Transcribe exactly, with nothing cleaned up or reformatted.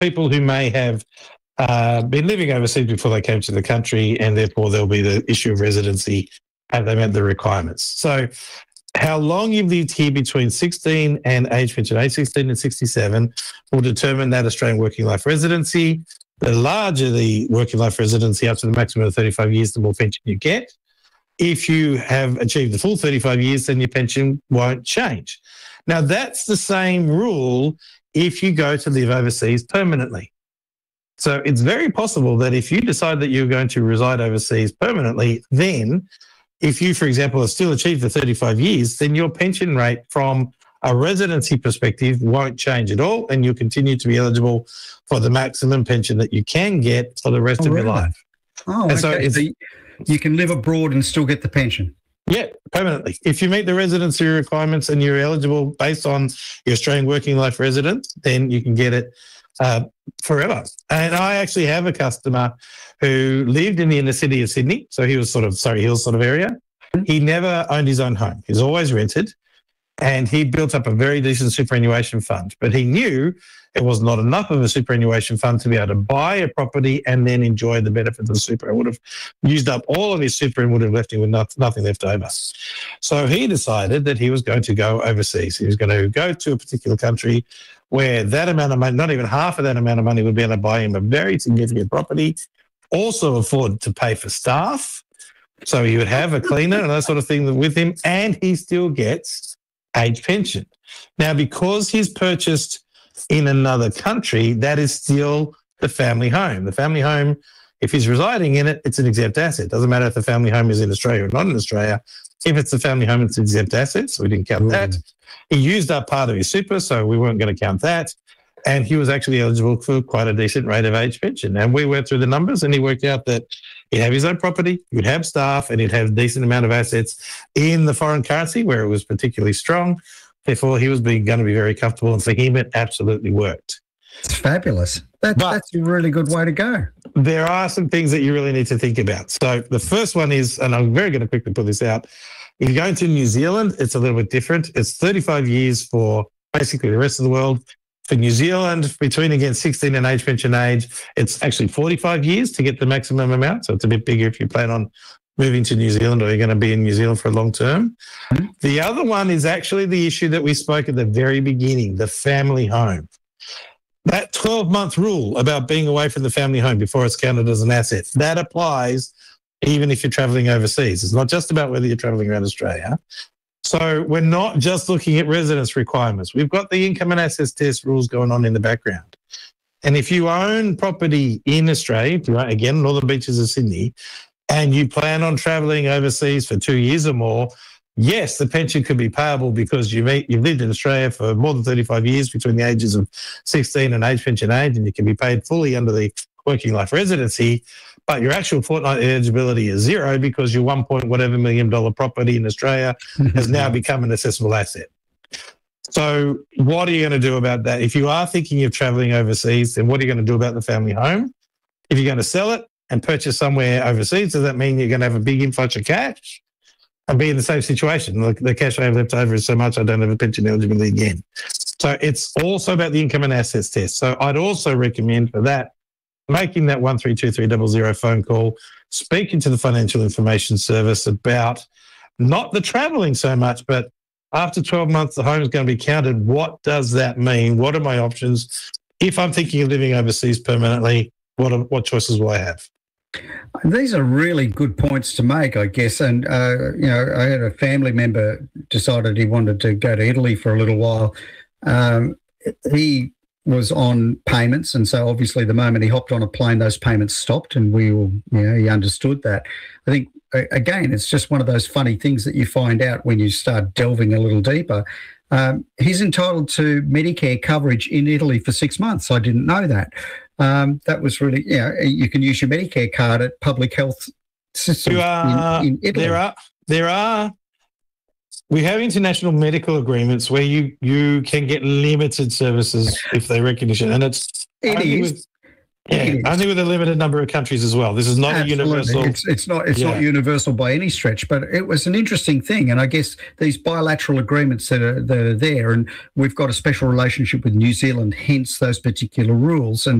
people who may have uh, been living overseas before they came to the country, and therefore there'll be the issue of residency. Have they met the requirements? So how long you've lived here between sixteen and age pension, age sixteen and sixty-seven, will determine that Australian working life residency. The larger the working life residency, up to the maximum of thirty-five years, the more pension you get. If you have achieved the full thirty-five years, then your pension won't change. Now, that's the same rule if you go to live overseas permanently. So it's very possible that if you decide that you're going to reside overseas permanently, then if you, for example, have still achieved the thirty-five years, then your pension rate from a residency perspective won't change at all, and you'll continue to be eligible for the maximum pension that you can get for the rest oh, of really? your life. Oh, and okay. so, it's, so you can live abroad and still get the pension? Yeah, permanently. If you meet the residency requirements and you're eligible based on your Australian working life residence, then you can get it uh, forever. And I actually have a customer who lived in the inner city of Sydney, so he was sort of Surrey Hills sort of area. He never owned his own home. He's always rented, and he built up a very decent superannuation fund. But he knew it was not enough of a superannuation fund to be able to buy a property and then enjoy the benefits of the super. It would have used up all of his super and would have left him with not, nothing left over. So he decided that he was going to go overseas. He was going to go to a particular country where that amount of money, not even half of that amount of money, would be able to buy him a very significant property, also afford to pay for staff. So he would have a cleaner and that sort of thing with him, and he still gets age pension. Now, because he's purchased in another country, that is still the family home. The family home, if he's residing in it, it's an exempt asset. Doesn't matter if the family home is in Australia or not in Australia. If it's the family home, it's an exempt asset, so we didn't count mm. that. He used up part of his super, so we weren't going to count that. And he was actually eligible for quite a decent rate of age pension. And we went through the numbers, and he worked out that he'd have his own property, he'd have staff, and he'd have a decent amount of assets in the foreign currency where it was particularly strong. Therefore, he was being, going to be very comfortable, and for him, it absolutely worked. It's fabulous. That, that's a really good way to go. There are some things that you really need to think about. So the first one is, and I'm very going to quickly put this out, if you're going to New Zealand, it's a little bit different. It's thirty-five years for basically the rest of the world. For New Zealand, between, again, sixteen and age pension age, it's actually forty-five years to get the maximum amount. So it's a bit bigger if you plan on moving to New Zealand or you're going to be in New Zealand for a long term. Mm-hmm. The other one is actually the issue that we spoke at the very beginning, the family home. That twelve-month rule about being away from the family home before it's counted as an asset, that applies even if you're travelling overseas. It's not just about whether you're travelling around Australia. So we're not just looking at residence requirements. We've got the income and assets test rules going on in the background. And if you own property in Australia, if you own, again, Northern Beaches of Sydney, and you plan on travelling overseas for two years or more, yes, the pension could be payable because you've, you've lived in Australia for more than thirty-five years between the ages of sixteen and age pension age, and you can be paid fully under the working life residency, but your actual fortnightly eligibility is zero because your one point whatever million dollar property in Australia has now become an assessable asset. So what are you going to do about that? If you are thinking of travelling overseas, then what are you going to do about the family home? If you're going to sell it and purchase somewhere overseas, does that mean you're going to have a big influx of cash and be in the same situation? Look, the cash I have left over is so much I don't have a pension eligibility again. So it's also about the income and assets test. So I'd also recommend for that, making that one three two three zero zero phone call, speaking to the Financial Information Service about not the travelling so much, but after twelve months, the home is going to be counted. What does that mean? What are my options? If I'm thinking of living overseas permanently, what are, what choices will I have? These are really good points to make, I guess. And, uh, you know, I had a family member decided he wanted to go to Italy for a little while. Um, he was on payments, and so obviously the moment he hopped on a plane, those payments stopped, and we all, you know, he understood that. I think, again, it's just one of those funny things that you find out when you start delving a little deeper. Um, he's entitled to Medicare coverage in Italy for six months. I didn't know that. Um, that was really, you know, you can use your Medicare card at public health systems are, in, in Italy. There are, there are, we have international medical agreements where you, you can get limited services if they recognition, and it's it is. with, Yeah, only with a limited number of countries as well. This is not Absolutely. a universal. It's, it's not. It's Yeah. not universal by any stretch, but it was an interesting thing. And I guess these bilateral agreements that are that are there, and we've got a special relationship with New Zealand, hence those particular rules. And